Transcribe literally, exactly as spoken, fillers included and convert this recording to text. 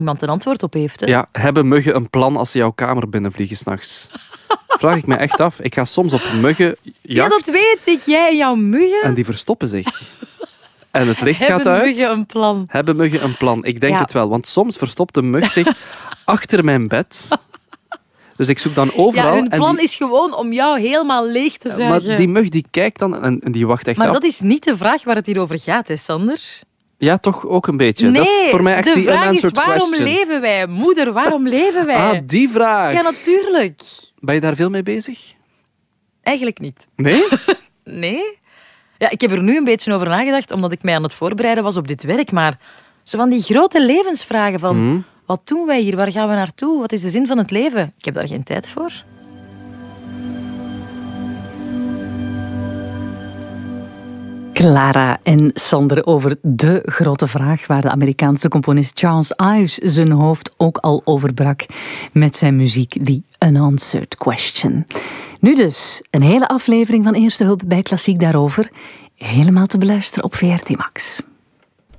iemand een antwoord op heeft. Hè? Ja, hebben muggen een plan als ze jouw kamer binnenvliegen s'nachts? Vraag ik me echt af. Ik ga soms op muggenjacht. Ja, dat weet ik. Jij en jouw muggen. En die verstoppen zich. En het licht Hebben gaat uit. muggen een plan? Hebben muggen een plan? Ik denk Ja. het wel. Want soms verstopt een mug zich achter mijn bed. Dus ik zoek dan overal. Ja, hun plan en die, is gewoon om jou helemaal leeg te zuigen. maar die mug die kijkt dan en, en die wacht echt Maar af. dat is niet de vraag waar het hier over gaat, hè, Sander? Ja, toch ook een beetje. Nee, dat is voor mij echt de die vraag is unanswered waarom question. leven wij? Moeder, waarom leven wij? Ah, die vraag. Ja, natuurlijk. Ben je daar veel mee bezig? Eigenlijk niet. Nee? Nee? Ja, ik heb er nu een beetje over nagedacht, omdat ik mij aan het voorbereiden was op dit werk. Maar zo van die grote levensvragen van... Mm. Wat doen wij hier? Waar gaan we naartoe? Wat is de zin van het leven? Ik heb daar geen tijd voor. Clara en Sander over de grote vraag waar de Amerikaanse componist Charles Ives zijn hoofd ook al over brak met zijn muziek The Unanswered Question. Nu dus, een hele aflevering van Eerste Hulp bij Klassiek daarover. Helemaal te beluisteren op V R T Max.